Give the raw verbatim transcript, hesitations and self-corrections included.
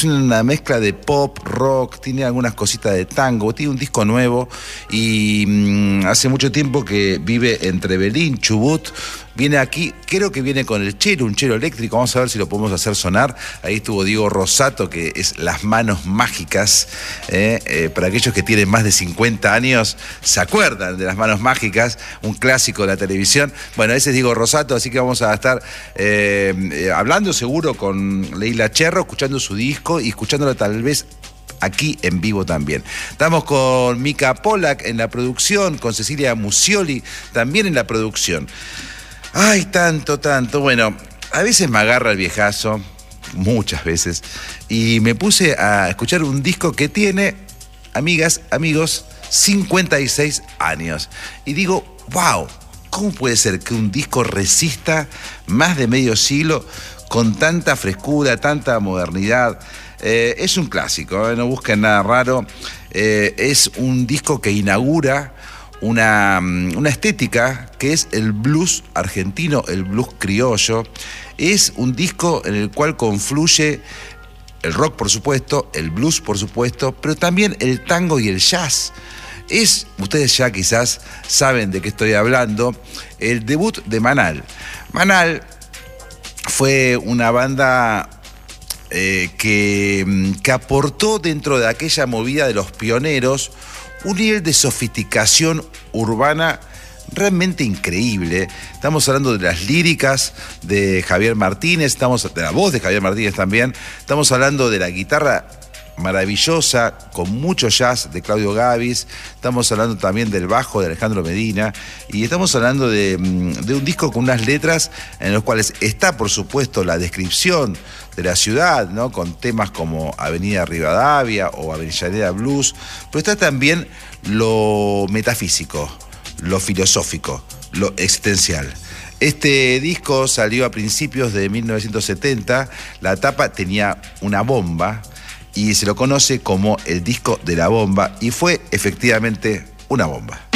una mezcla de pop, rock, tiene algunas cositas de tango, tiene un disco nuevo y mmm, hace mucho tiempo que vive entre Belín, Chubut, viene aquí, creo que viene con el chelo, un chelo eléctrico, vamos a ver si lo podemos hacer sonar. Ahí estuvo Diego Rosato, que es Las Manos Mágicas, eh, eh, para aquellos que tienen más de cincuenta años, se acuerdan de Las Manos Mágicas, un clásico de la televisión. Bueno, ese es Diego Rosato, así que vamos a estar eh, eh, hablando seguro con Leila Cherro, escuchando su disco y escuchándolo tal vez aquí en vivo también. Estamos con Mica Polak en la producción, con Cecilia Musioli también en la producción. Ay, tanto, tanto. Bueno, a veces me agarra el viejazo, muchas veces, y me puse a escuchar un disco que tiene, amigas, amigos, cincuenta y seis años. Y digo, wow, ¿cómo puede ser que un disco resista más de medio siglo con tanta frescura, tanta modernidad? Eh, es un clásico, ¿eh? No busquen nada raro. Eh, es un disco que inaugura una, una estética que es el blues argentino, el blues criollo. Es un disco en el cual confluye el rock, por supuesto, el blues, por supuesto, pero también el tango y el jazz. Es, ustedes ya quizás saben de qué estoy hablando, el debut de Manal. Manal fue una banda Eh, que, que aportó dentro de aquella movida de los pioneros un nivel de sofisticación urbana realmente increíble. Estamos hablando de las líricas de Javier Martínez, estamos de la voz de Javier Martínez también, estamos hablando de la guitarra maravillosa, con mucho jazz de Claudio Gavis, estamos hablando también del bajo de Alejandro Medina, y estamos hablando de, de un disco con unas letras en los cuales está, por supuesto, la descripción de la ciudad, ¿no? Con temas como Avenida Rivadavia o Avellaneda Blues, pero está también lo metafísico, lo filosófico, lo existencial. Este disco salió a principios de mil novecientos setenta, la tapa tenía una bomba, y se lo conoce como el disco de la bomba, y fue efectivamente una bomba.